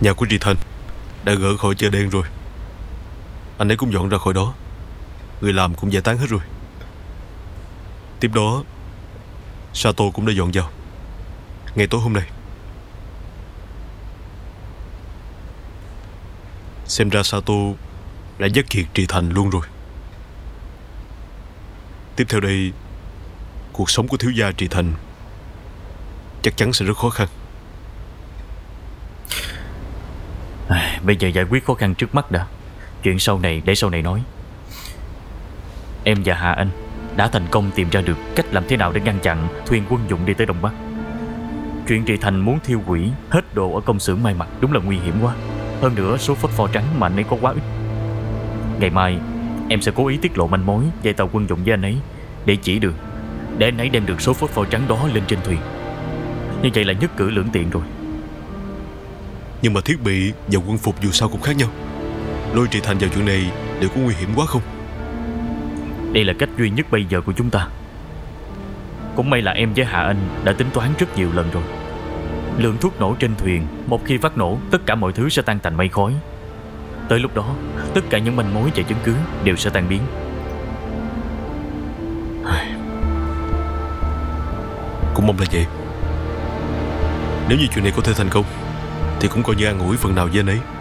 Nhà của Trì Thành đã gỡ khỏi chợ đen rồi. Anh ấy cũng dọn ra khỏi đó. Người làm cũng giải tán hết rồi. Tiếp đó Sato cũng đã dọn vào ngày tối hôm nay. Xem ra Sato đã dắt kiệt Trì Thành luôn rồi. Tiếp theo đây, cuộc sống của thiếu gia Trì Thành chắc chắn sẽ rất khó khăn. Bây giờ giải quyết khó khăn trước mắt đã. Chuyện sau này để sau này nói. Em và Hà Anh đã thành công tìm ra được cách làm thế nào để ngăn chặn thuyền quân dụng đi tới Đông Bắc. Chuyện Trì Thành muốn thiêu hủy hết đồ ở công xưởng may mặc đúng là nguy hiểm quá. Hơn nữa số phốt pho trắng mà anh ấy có quá ít. Ngày mai em sẽ cố ý tiết lộ manh mối về tàu quân dụng với anh ấy để chỉ đường, để anh ấy đem được số phốt pho trắng đó lên trên thuyền. Như vậy là nhất cử lưỡng tiện rồi. Nhưng mà thiết bị và quân phục dù sao cũng khác nhau. Lôi Trì Thành vào chuyện này liệu có nguy hiểm quá không? Đây là cách duy nhất bây giờ của chúng ta. Cũng may là em với Hạ Anh đã tính toán rất nhiều lần rồi. Lượng thuốc nổ trên thuyền một khi phát nổ, tất cả mọi thứ sẽ tan thành mây khói. Tới lúc đó, tất cả những manh mối và chứng cứ đều sẽ tan biến. Cũng mong là vậy. Nếu như chuyện này có thể thành công thì cũng coi như an ủi phần nào với anh ấy.